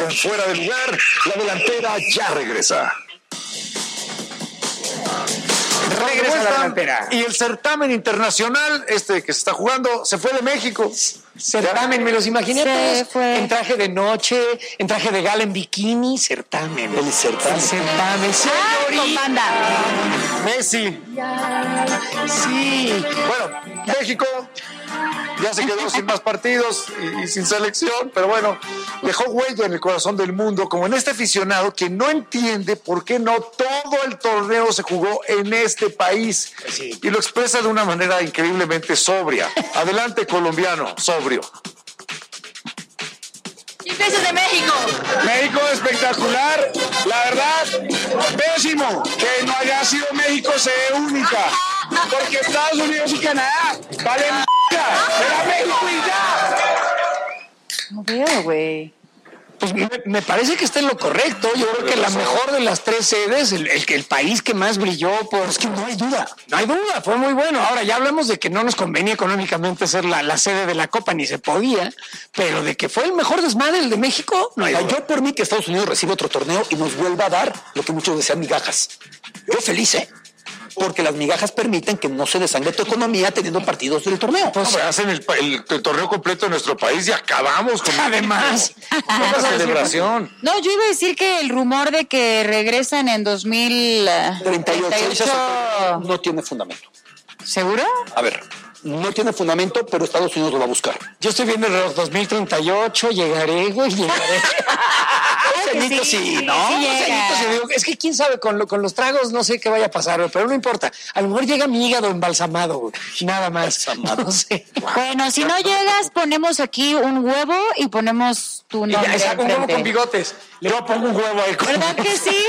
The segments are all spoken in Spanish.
quedaron fuera de lugar. La delantera ya regresa. Regresa la delantera. Y el certamen internacional, que se está jugando, se fue de México. Certamen, me los imaginé Se todos fue. en traje de noche, en traje de gala, en bikini, certamen. El certamen. El certamen, Con señorita. banda. Messi. Sí. Bueno, México ya se quedó sin más partidos y sin selección, pero bueno, dejó huella en el corazón del mundo, como en este aficionado que no entiende por qué no todo el torneo se jugó en este país. Sí. Y lo expresa de una manera increíblemente sobria. Adelante, colombiano, sobrio. ¿Qué piensas de México? México espectacular, la verdad, pésimo que no haya sido México sede única, porque Estados Unidos y Canadá valen era México y ya. No veo, güey. Pues me parece que está en lo correcto. Yo creo que la mejor de las tres sedes, el país que más brilló, pues es que no hay duda. No hay duda, fue muy bueno. Ahora ya hablamos de que no nos convenía económicamente ser la sede de la Copa, ni se podía, pero de que fue el mejor desmadre el de México, no hay duda. Yo por mí que Estados Unidos reciba otro torneo y nos vuelva a dar lo que muchos desean, migajas. Yo feliz, porque las migajas permiten que no se desangre tu economía teniendo partidos del torneo. Pues hacen el torneo completo en nuestro país y acabamos con Además, una celebración. No, yo iba a decir que el rumor de que regresan en 38 no tiene fundamento. ¿Seguro? A ver, no tiene fundamento, pero Estados Unidos lo va a buscar. yo estoy viendo el reloj 2038, llegaré, güey, llegaré. Cenito sí, ¿no? Sí llega. Entonces, yo digo, es que quién sabe, con los tragos no sé qué vaya a pasar, güey, pero no importa. A lo mejor llega mi hígado embalsamado, güey, nada más. No sé. Bueno, si no llegas, ponemos aquí un huevo y ponemos tu Y ya, nombre saco un huevo enfrente. con bigotes. Yo pongo un huevo ahí. ¿Verdad que sí?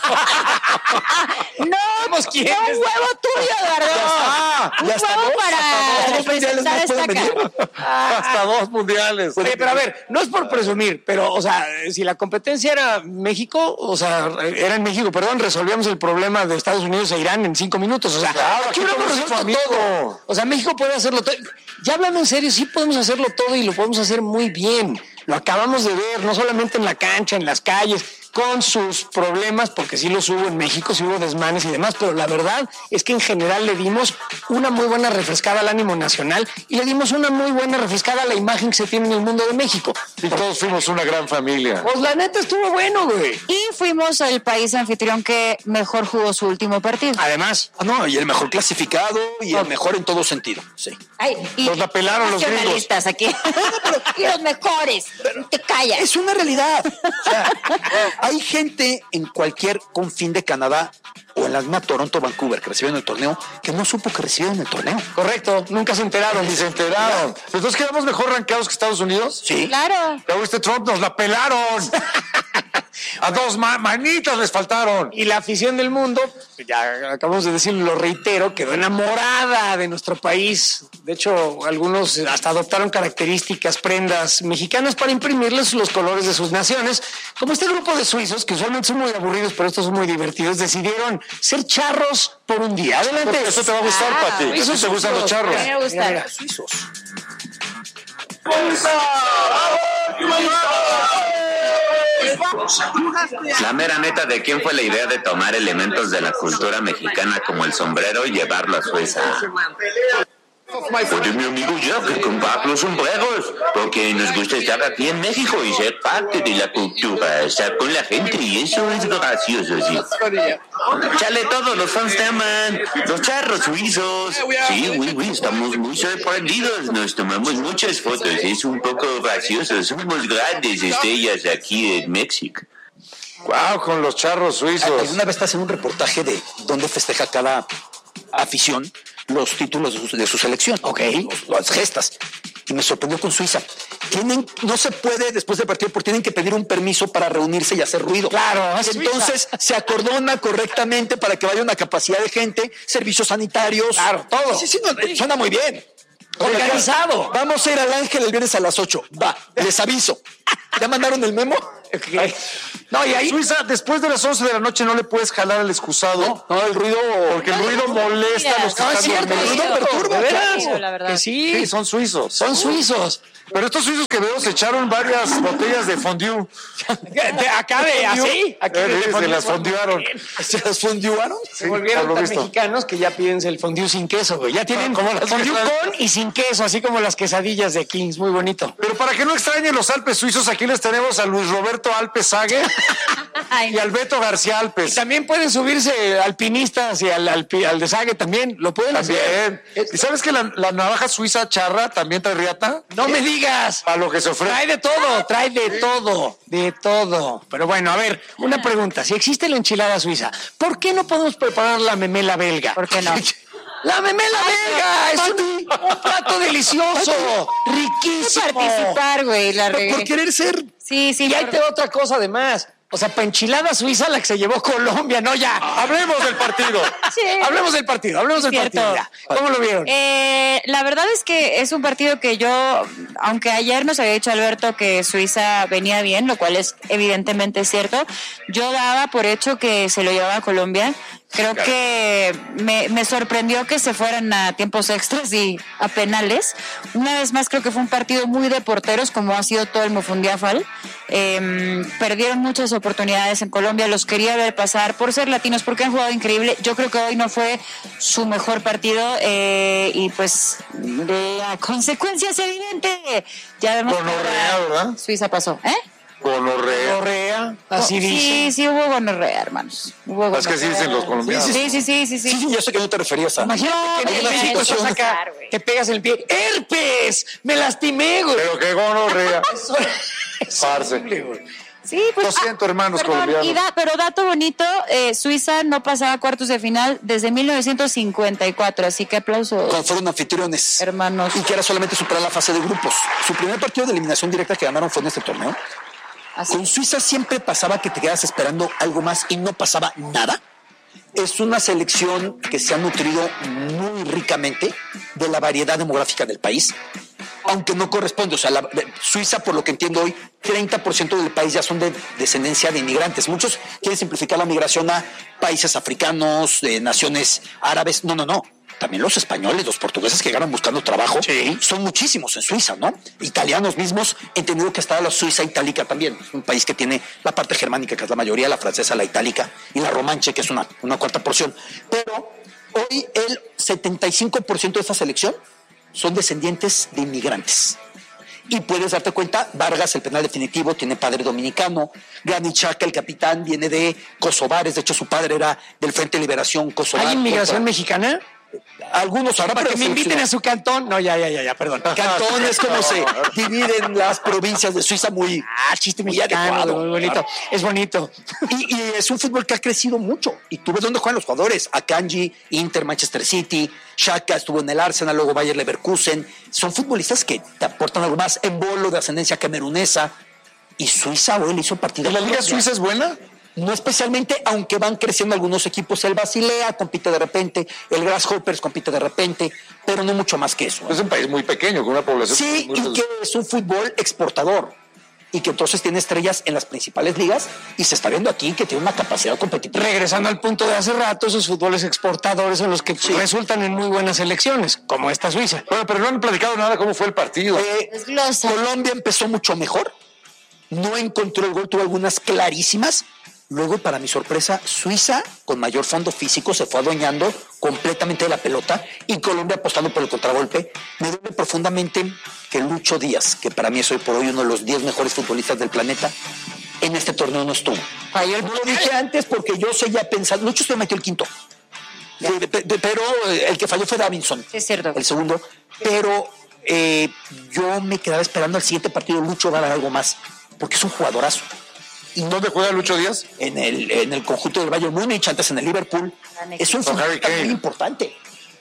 No, Vamos, ¿quién no, un es? huevo tuyo, Eduardo. Un huevo para representar esta cara. Hasta 2 mundiales. Oye, pero a ver, no es por presumir, pero, o sea, si la competencia era México, o sea, era en México, perdón, resolvíamos el problema de Estados Unidos e Irán en 5 minutos. O sea, Claro, aquí aquí hubiéramos todo es resuelto amigo. todo. O sea, México puede hacerlo todo. Ya hablando en serio, sí podemos hacerlo todo y lo podemos hacer muy bien. Lo acabamos de ver, no solamente en la cancha, en las calles, con sus problemas, porque sí los hubo en México, sí hubo desmanes y demás, pero la verdad es que en general le dimos una muy buena refrescada al ánimo nacional y le dimos una muy buena refrescada a la imagen que se tiene en el mundo de México. Y todos fuimos una gran familia. Pues la neta estuvo bueno, güey. Y fuimos el país anfitrión que mejor jugó su último partido. Además, No, y el mejor clasificado y el mejor en todo sentido. Sí. Ay, y Nos la pelaron los gringos. nacionalistas aquí. Y los mejores. Te callas. Es una realidad. O sea, hay gente en cualquier confín de Canadá o en la misma Toronto, Vancouver, que recibieron el torneo, que no supo que recibieron el torneo. correcto, nunca se enteraron. Ni se enteraron. Entonces quedamos mejor rankeados que Estados Unidos. Sí. Claro. Ya viste, Trump, nos la pelaron. A 2 manitas les faltaron. Y la afición del mundo, ya acabamos de decirlo, lo reitero, quedó enamorada de nuestro país. De hecho, algunos hasta adoptaron características, prendas mexicanas para imprimirles los colores de sus naciones. Como este grupo de suizos, que usualmente son muy aburridos, pero estos son muy divertidos, decidieron ser charros por un día. Adelante. Eso te va a gustar, Pati. Eso te gustan los charros. A mí me gusta. Mira, Suizos. La mera neta, ¿de quién fue la idea de tomar elementos de la cultura mexicana como el sombrero y llevarlo a Suiza? Pues de mi amigo yo, que comprar los sombreros, porque nos gusta estar aquí en México y ser parte de la cultura, estar con la gente, y eso es gracioso, sí. Chale, todos los fans te aman, los charros suizos. Sí, estamos muy sorprendidos, nos tomamos muchas fotos, es un poco gracioso, somos grandes estrellas aquí en México. Wow, con los charros suizos. Alguna vez estás en un reportaje de dónde festeja cada afición los títulos de su selección. Ok. Las gestas. Y me sorprendió con Suiza. No se puede después del partido porque tienen que pedir un permiso para reunirse y hacer ruido. Claro, es Entonces se acordona correctamente para que vaya una capacidad de gente, servicios sanitarios. Claro, todo. Sí, no, suena muy bien. Organizado. Vamos a ir al Ángel el viernes a las 8. Va, les aviso. ¿Ya mandaron el memo? No, y ahí Suiza, después de las 11 de la noche no le puedes jalar el excusado. No, el ruido... Porque el ruido molesta a los que están El dormidos. ruido perturba, Sí, ¿verdad? la verdad. Que sí. Sí, son suizos. Son suizos. Pero estos suizos que veo se echaron varias botellas de fondue. Acá de así. Aquí Se las fondearon. ¿Se las fonduaron? Se volvieron por lo tan visto. mexicanos que ya piden el fondue sin queso, güey. Ya tienen Como las fondue quesadillas. con y sin queso, así como las quesadillas de Kings. Muy bonito. Pero para que no extrañen los Alpes suizos, aquí les tenemos a Luis Roberto Alpes Sague Ay, y al Beto García Alpes. También pueden subirse alpinistas y al desague también. Lo pueden hacer. También. ¿Y sabes que la navaja suiza charra también trae riata? No me digas. A lo que se ofrece. Trae de todo. Pero bueno, a ver, una pregunta. Si existe la enchilada suiza, ¿por qué no podemos preparar la memela belga? ¿Por qué no? ¡La memela belga! Es un plato delicioso, riquísimo. Participar, güey, la regué. Por querer ser... Sí, Y hay otra cosa además. O sea, para enchilada suiza la que se llevó Colombia, no ya. Hablemos del partido. Sí. Hablemos del partido. Cierto. Ya. ¿Cómo lo vieron? La verdad es que es un partido que yo, aunque ayer nos había dicho Alberto que Suiza venía bien, lo cual es evidentemente cierto, yo daba por hecho que se lo llevaba a Colombia. Creo que me sorprendió que se fueran a tiempos extras y a penales. Una vez más creo que fue un partido muy de porteros, como ha sido todo el Mofundiafal. Perdieron muchas oportunidades en Colombia, los quería ver pasar por ser latinos, porque han jugado increíble. Yo creo que hoy no fue su mejor partido y pues la consecuencia es evidente. Ya vemos que Gonorrea, ¿verdad? Suiza pasó. ¿Eh? Gonorrea. Correa, así dice. Sí, hubo gonorrea, hermanos. Hubo Es que así gonorrea. dicen los colombianos. Sí. Yo sé que no te referías a... Imagínate que No, en no, México no, estás no, acá, güey. te pegas el pie. ¡Herpes! ¡Me lastimé, güey! Pero qué gonorrea. Es Parce. horrible, güey. Sí, pues, Lo siento, hermanos perdón, colombianos. pero dato bonito, Suiza no pasaba a cuartos de final desde 1954, así que aplausos, Cuando fueron anfitriones. hermanos. Y que era solamente superar la fase de grupos. Su primer partido de eliminación directa que ganaron fue en este torneo. Así. Con Suiza siempre pasaba que te quedas esperando algo más y no pasaba nada. Es una selección que se ha nutrido muy ricamente de la variedad demográfica del país, aunque no corresponde. O sea, Suiza, por lo que entiendo hoy, 30% del país ya son de descendencia de inmigrantes. Muchos quieren simplificar la migración a países africanos, de naciones árabes. No. También los españoles, los portugueses que llegaron buscando trabajo, son muchísimos en Suiza, ¿no? Italianos mismos, entendido que está la Suiza itálica también, es un país que tiene la parte germánica, que es la mayoría, la francesa, la itálica, y la romanche, que es una cuarta porción. Pero hoy el 75% de esta selección son descendientes de inmigrantes. Y puedes darte cuenta, Vargas, el penal definitivo, tiene padre dominicano. Granit Xhaka, el capitán, viene de kosovares. De hecho, su padre era del Frente de Liberación Kosovar. ¿Hay inmigración mexicana? Algunos ahora Para que me inviten a su cantón. No, ya, perdón. Cantón es como se dividen las provincias de Suiza muy... Chiste muy mexicano, adecuado. muy bonito. Claro. Es bonito. Y es un fútbol que ha crecido mucho. Y tú ves dónde juegan los jugadores. Akanji, Inter, Manchester City, Xhaka estuvo en el Arsenal, luego Bayer Leverkusen. Son futbolistas que te aportan algo más. Embolo, de ascendencia camerunesa. Y Suiza hoy le hizo partido. ¿La Liga Suiza es buena? No especialmente, aunque van creciendo algunos equipos. El Basilea compite de repente, el Grasshoppers compite de repente, pero no mucho más que eso. Es un país muy pequeño, con una población Sí, muy y que es un fútbol exportador. Y que entonces tiene estrellas en las principales ligas y se está viendo aquí que tiene una capacidad competitiva. Regresando al punto de hace rato, esos fútboles exportadores son los que resultan en muy buenas elecciones, como esta Suiza. Bueno, pero no han platicado nada cómo fue el partido. Desglosa. Colombia empezó mucho mejor, no encontró el gol, tuvo algunas clarísimas. Luego, para mi sorpresa, Suiza, con mayor fondo físico, se fue adueñando completamente de la pelota y Colombia apostando por el contragolpe. Me duele profundamente que Lucho Díaz, que para mí es hoy por hoy uno de los 10 mejores futbolistas del planeta, en este torneo no estuvo. Falló el No lo dije antes porque yo seguía pensando, Lucho se metió el quinto, pero el que falló fue Davinson, Sí, es cierto. el segundo, pero yo me quedaba esperando al siguiente partido Lucho va a dar algo más, porque es un jugadorazo. ¿Y dónde juega Lucho Díaz? En el conjunto del Bayern Múnich, antes en el Liverpool. Es un Con Harry futbolista Kane. muy importante.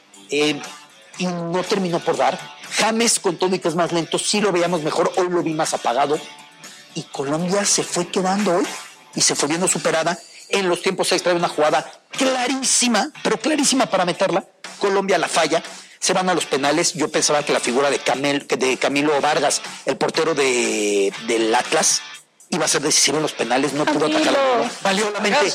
Y no terminó por dar. James, con todo y que es más lento, sí lo veíamos mejor. Hoy lo vi más apagado. Y Colombia se fue quedando hoy y se fue viendo superada. En los tiempos extra de una jugada clarísima, pero clarísima para meterla. Colombia la falla. Se van a los penales. Yo pensaba que la figura de Camilo Vargas, el portero del Atlas, iba a ser decisivo en los penales, no pudo atacar la bola. Valió solamente.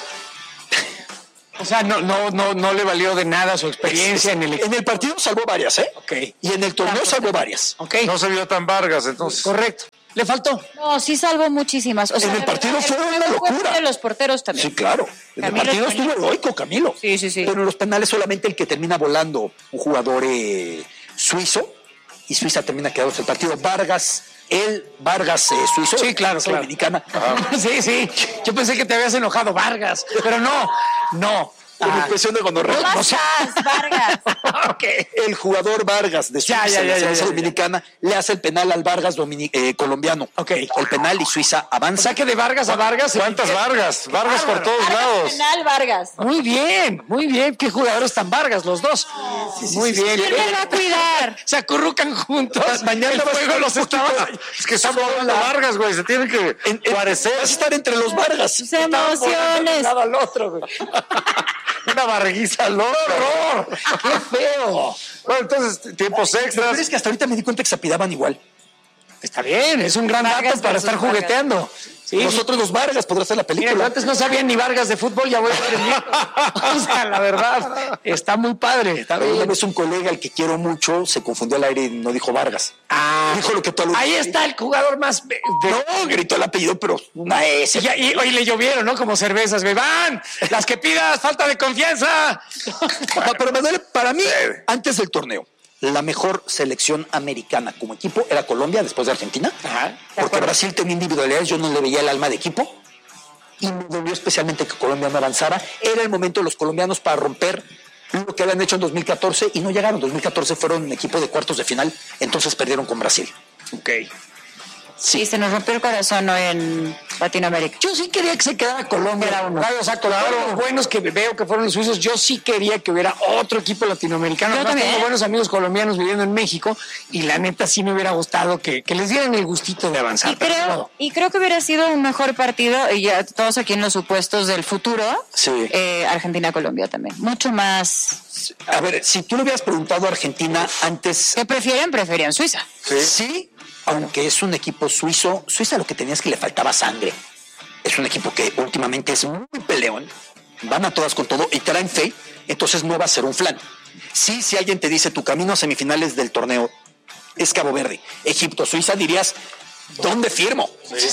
O sea, no le valió de nada su experiencia en el partido salvó varias, ¿eh? Ok. Y en el torneo salvó varias. Ok. No se vio tan Vargas, entonces. Correcto. ¿Le faltó? No, sí salvó muchísimas. O sea, En el partido fue una el juego locura. de los porteros también. Sí, claro. En el Camilo partido Español. estuvo heroico, Camilo. Sí, sí, sí. Pero en los penales solamente el que termina volando, un jugador suizo, y Suiza termina quedándose el partido. Vargas suizo. Sí, claro, claro. Dominicana. Sí. Yo pensé que te habías enojado, Vargas, pero no. Con impresión de gonorrea. ¿Cómo estás, Vargas? Okay. El jugador Vargas de Suiza, la selección dominicana, le hace el penal al Vargas colombiano. Ok. El penal y Suiza O avanza. sea que de Vargas a Vargas. ¿Cuántas Vargas? Vargas por todos Vargas lados. penal, Vargas. Muy bien. Qué jugadores tan Vargas los dos. Muy bien. ¿Quién me va a cuidar? Se acurrucan juntos. Mañana el juego los estaba. Es que estamos hablando de Vargas, güey. Se tienen que parecer. Vas a estar entre los Vargas. Sus emociones. Lado al otro, güey. Una barriguiza loca. ¡Qué feo! Bueno, entonces, tiempos Pero extras. es que hasta ahorita me di cuenta que se apidaban igual. Está bien, es un gran Vargas dato para versus estar Vargas. jugueteando. Sí. Nosotros los Vargas podrá ser la Mira, película. yo antes no sabían ni Vargas de fútbol, ya voy aprendiendo. O sea, la verdad, está muy padre. Está Una bien. vez un colega al que quiero mucho se confundió al aire y no dijo Vargas. Dijo lo que tú Ahí está el jugador más. No, gritó el apellido, pero una S. Y hoy le llovieron, ¿no? Como cervezas, güey. ¡Van! ¡Las que pidas! ¡Falta de confianza! Pero Manuel, para mí, antes del torneo, la mejor selección americana como equipo era Colombia después de Argentina. Ajá. Porque Brasil tenía individualidades, yo no le veía el alma de equipo. Y me dolió especialmente que Colombia no avanzara. Era el momento de los colombianos para romper lo que habían hecho en 2014 y no llegaron. En 2014 fueron un equipo de cuartos de final, entonces perdieron con Brasil. Ok. Sí, se nos rompió el corazón hoy en Latinoamérica. Yo sí quería que se quedara Colombia. Era uno. Claro, o sea, con todos los buenos que veo que fueron los suizos, yo sí quería que hubiera otro equipo latinoamericano. Yo Además, también. tengo buenos amigos colombianos viviendo en México y la neta sí me hubiera gustado que les dieran el gustito de avanzar. Y creo que hubiera sido un mejor partido, y ya todos aquí en los supuestos del futuro, Sí. Argentina-Colombia también. Mucho más. A ver, si tú le hubieras preguntado a Argentina antes, ¿Qué prefieren? Preferían Suiza. sí, aunque es un equipo suizo, Suiza lo que tenía es que le faltaba sangre. Es un equipo que últimamente es muy peleón, van a todas con todo y traen fe, entonces no va a ser un flan. Sí, si alguien te dice tu camino a semifinales del torneo es Cabo Verde, Egipto, Suiza, dirías, ¿dónde firmo?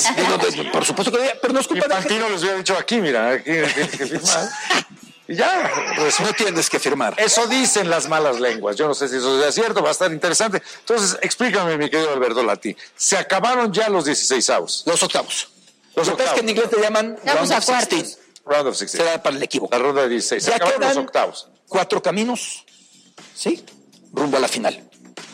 Por supuesto que diría, pero no es culpa de Infantino les hubiera dicho aquí, mira, aquí tienes que firmar. Y ya, pues, no tienes que firmar. eso dicen las malas lenguas. Yo no sé si eso sea cierto, va a estar interesante. Entonces, explícame, mi querido Alberto Lati. Se acabaron ya los 16avos. Los octavos. Los Lo que pasa es octavos. que en inglés te llaman Vamos round a of cuartos. 16. Round of 16. Será para el equipo. La ronda de 16. Se Ya acabaron los quedan octavos. 4 caminos, ¿sí? Rumbo a la final.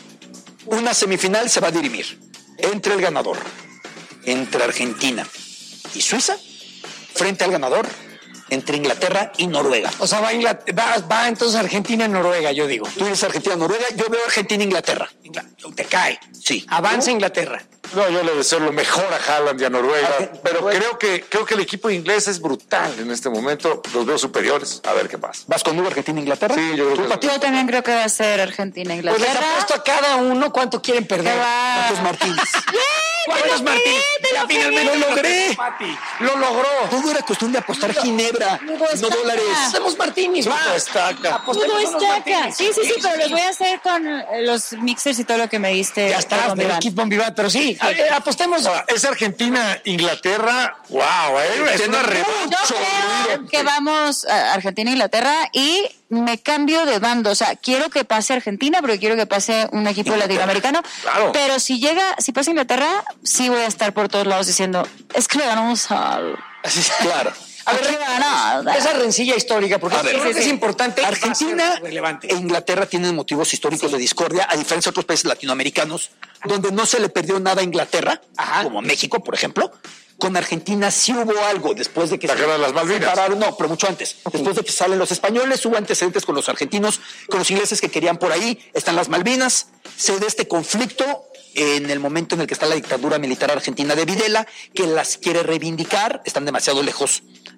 Una semifinal se va a dirimir entre el ganador, entre Argentina y Suiza, frente al ganador, entre Inglaterra y Noruega. O sea, va entonces Argentina y Noruega, yo digo. Tú dices Argentina-Noruega, yo veo Argentina-Inglaterra. Te cae. Sí. Avanza Inglaterra. No, yo le deseo lo mejor a Haaland y a Noruega, pero Noruega. creo que el equipo inglés es brutal en este momento. Los veo superiores. A ver qué pasa. ¿Vas conmigo Argentina-Inglaterra? Sí, yo creo que Yo también creo que va a ser Pues Argentina-Inglaterra. les apuesto a cada uno cuánto quieren perder. ¿Qué va? ¿Cuántos Martínez? ¿Cuántos Martín? Ya finalmente lo logré. Lo logró. Todo era cuestión de apostar ginebra, Hugo no Estaca. dólares. Hacemos Martínez, va. Estaca. Apostemos Todo unos está Martínez. acá. Sí, pero los voy a hacer con los mixers y todo lo que me diste. Ya está, con del Iván. equipo Vivat, pero sí, apostemos. Es Argentina-Inglaterra. ¡Wow! Es una Yo revancha. creo que vamos a Argentina-Inglaterra y me cambio de bando. O sea, quiero que pase Argentina, pero quiero que pase un equipo latinoamericano. Claro. Pero si pasa Inglaterra, sí voy a estar por todos lados diciendo, es que le ganamos al... Claro. A ver, ¿Qué ganada? esa rencilla histórica, porque A ver, creo que es importante. Argentina relevante. e Inglaterra tienen motivos históricos de discordia, a diferencia de otros países latinoamericanos, donde no se le perdió nada a Inglaterra, como México, por ejemplo. Con Argentina sí hubo algo después de que La guerra de las Malvinas. separaron, no, pero mucho antes. Después de que salen los españoles, hubo antecedentes con los argentinos, con los ingleses que querían por ahí, están las Malvinas, se da este conflicto en el momento en el que está la dictadura militar argentina de Videla, que las quiere reivindicar, están demasiado lejos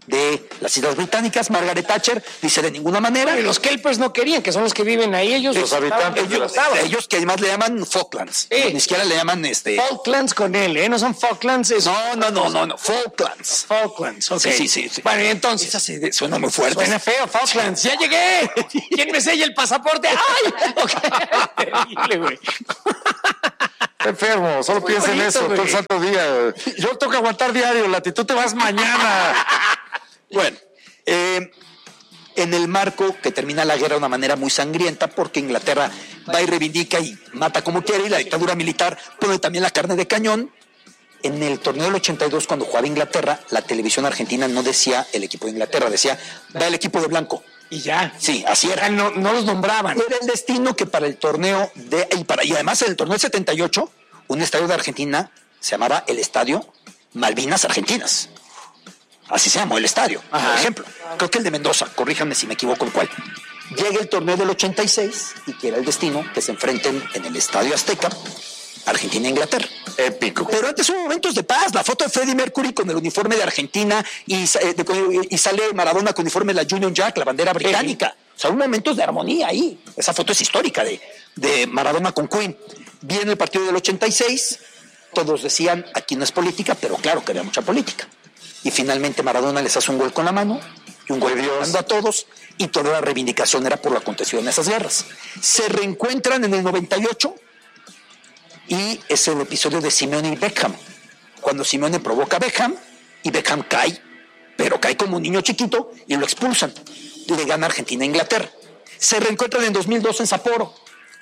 de las Islas Británicas. Margaret Thatcher dice de ninguna manera. Y los Kelpers no querían, que son los que viven ahí, ellos. Los habitantes de las islas. Ellos que además le llaman Falklands. Ni siquiera le llaman Falklands con L, no son Falklands. No. Falklands. Falklands, ok. Sí. Bueno, y entonces. Esa suena muy fuerte. Suena feo, Falklands. ¡Ya llegué! ¿Quién me sella el pasaporte? ¡Ay! Ok. Terrible, güey. Enfermo, solo piensa en bonito, eso güey. todo el santo día. Yo tengo que aguantar diario, Lati, tú te vas mañana. Bueno, en el marco que termina la guerra de una manera muy sangrienta, porque Inglaterra va y reivindica y mata como quiere, y la dictadura militar pone también la carne de cañón. En el torneo del 82, cuando jugaba Inglaterra, la televisión argentina no decía el equipo de Inglaterra, decía, va el equipo de blanco. Y ya. Sí, así era. No los nombraban. Era el destino que para el torneo y además en el torneo del 78, un estadio de Argentina se llamaba el Estadio Malvinas Argentinas. Así se llamó el estadio, por ejemplo. Creo que el de Mendoza, corríjanme si me equivoco el cual. Llega el torneo del 86 y quiera el destino que se enfrenten en el Estadio Azteca, Argentina e Inglaterra. Épico. Pero antes hubo momentos de paz. La foto de Freddie Mercury con el uniforme de Argentina y sale Maradona con el uniforme de la Union Jack, la bandera británica. O sea, hubo momentos de armonía ahí. Esa foto es histórica de Maradona con Queen. Viene el partido del 86. Todos decían, aquí no es política, pero claro que había mucha política. Y finalmente Maradona les hace un gol con la mano y un gol dando a todos. Y toda la reivindicación era por lo acontecido en esas guerras. Se reencuentran en el 98. Y es el episodio de Simeone y Beckham, cuando Simeone provoca a Beckham y Beckham cae, pero cae como un niño chiquito y lo expulsan. Le gana Argentina a Inglaterra. Se reencuentran en 2002 en Sapporo.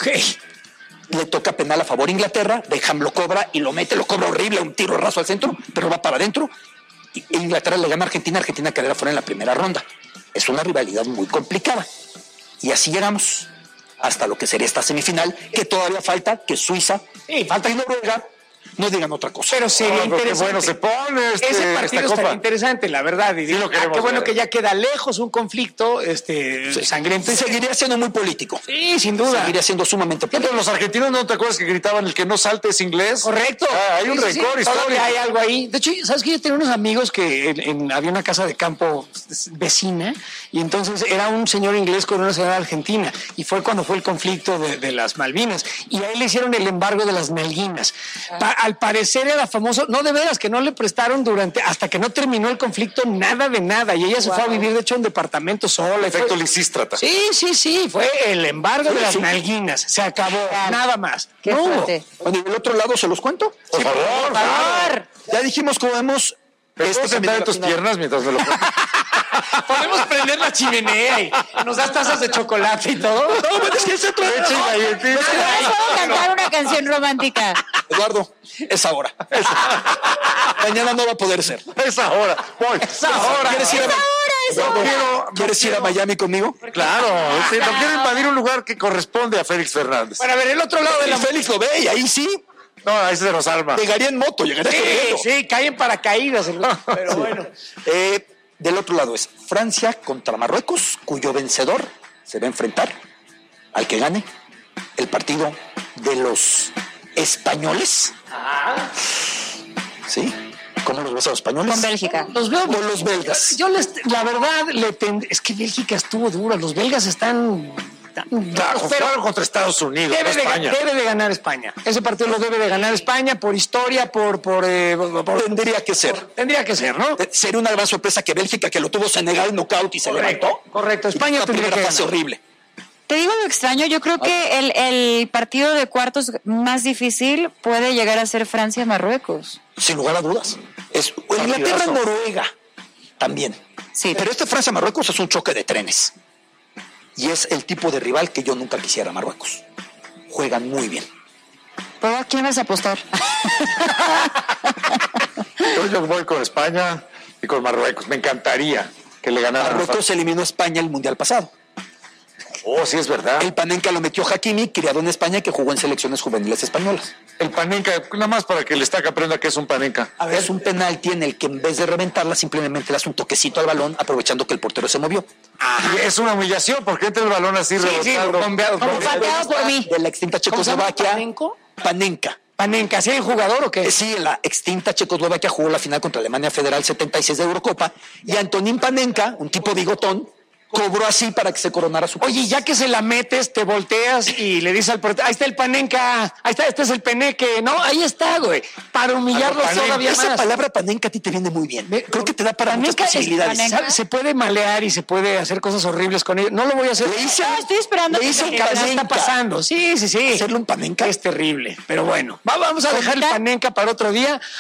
Le toca penal a favor a Inglaterra, Beckham lo cobra y lo cobra horrible, un tiro raso al centro, pero va para adentro. Y Inglaterra le gana a Argentina, Argentina quedará fuera en la primera ronda. Es una rivalidad muy complicada. Y así llegamos hasta lo que sería esta semifinal, que todavía falta que Suiza y Noruega no digan otra cosa. Pero sería interesante. Qué bueno se pone ese partido estaría interesante, la verdad. Y sí, lo queremos qué bueno ver. que ya queda lejos un conflicto sangriento. Y seguiría siendo muy político. Sí, sin duda. Seguiría siendo sumamente político. Los argentinos, ¿no te acuerdas que gritaban el que no salte es inglés? Correcto. Hay un récord histórico. Todavía hay algo ahí. De hecho, ¿sabes qué? Yo tenía unos amigos que había una casa de campo vecina y entonces era un señor inglés con una señora argentina y fue cuando fue el conflicto de las Malvinas y ahí le hicieron el embargo de las nalguinas. Al parecer era famoso, no de veras, que no le prestaron hasta que no terminó el conflicto nada de nada y ella se fue a vivir de hecho en un departamento sola. Efecto Lisístrata. Sí, fue el embargo de las nalguinas. Se acabó, nada más. Qué fuerte. Bueno, y del otro lado, ¿se los cuento? Por favor. Ya dijimos cómo vemos... ¿Puedo sentar en tus piernas mientras me lo cuentas? Podemos prender la chimenea y nos das tazas de chocolate y todo. No, pero es que ese Leche y galletitas. ¿Puedo cantar una canción romántica? Eduardo, es ahora. Mañana no va a poder ser. Es ahora. Voy. Es ahora. ¿Quieres ir a Miami conmigo? Claro. Sí, no quiero invadir un lugar que corresponde a Félix Fernández. Para ver el otro lado de Y la Félix lo ve y ahí sí No, ahí se nos arma. llegaría en moto, llegaría corriendo. Sí, caen paracaídas. Pero bueno. Del otro lado es Francia contra Marruecos, cuyo vencedor se va a enfrentar al que gane el partido de los españoles. ¿Sí? ¿Cómo los ves a los españoles? Con Bélgica. Los veo. O los belgas. La verdad, es que Bélgica estuvo dura. Los belgas están. Jugaron contra Estados Unidos, no España. Debe de ganar España. Ese partido lo debe de ganar España por historia, Tendría que ser. Tendría que ser, ¿no? Sería una gran sorpresa que Bélgica, que lo tuvo Senegal knockout y se levantó. Correcto. España la tendría primera que fase ganar. horrible. Te digo lo extraño, yo creo que el partido de cuartos más difícil puede llegar a ser Francia-Marruecos. Sin lugar a dudas. Es Inglaterra-Noruega también. Sí. Pero Francia-Marruecos es un choque de trenes. Y es el tipo de rival que yo nunca quisiera Marruecos. Juegan muy bien. ¿Pero a quién vas a apostar? Yo voy con España y con Marruecos. Me encantaría que le ganara. Marruecos eliminó a España el Mundial pasado. Oh, sí, es verdad. El Panenka lo metió Hakimi, criado en España, que jugó en selecciones juveniles españolas. El Panenka, nada más para que el Estaca aprenda que es un Panenka. A ver, es un penalti en el que en vez de reventarla, simplemente le hace un toquecito al balón, aprovechando que el portero se movió. Y es una humillación porque entra el balón así rebotando. Como pateado por mí. De la extinta Checoslovaquia. ¿Cómo se llama? Panenka. Panenka, ¿sí hay un jugador o qué? Sí, en la extinta Checoslovaquia jugó la final contra Alemania Federal 76 de Eurocopa y Antonín Panenka, un tipo bigotón, cobró así para que se coronara su país. Oye, ya que se la metes, te volteas y le dices al portero, ahí está el Panenka, ahí está, este es el Peneque. No, ahí está, güey, para humillarlo todavía Esa más. palabra Panenka a ti te viene muy bien. Creo que te da para muchas posibilidades. ¿Sabes? Se puede malear y se puede hacer cosas horribles con ellos. No lo voy a hacer. Estoy esperando le hice que un ¿Qué Panenka. está pasando? Sí. Hacerle un Panenka. Es terrible, pero bueno. Vamos a dejar el Panenka para otro día.